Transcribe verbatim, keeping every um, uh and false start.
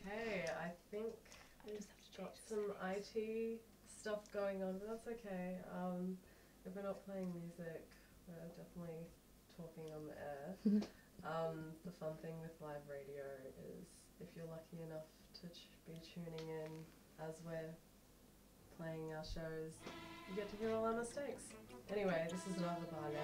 Okay, I think we've just have to got change the some I settings. T stuff going on, but that's okay. Um, if we're not playing music, we're definitely talking on the air. Um, the fun thing with live radio is if you're lucky enough to ch- be tuning in as we're playing our shows, you get to hear all our mistakes. Anyway, this is Another Bar now.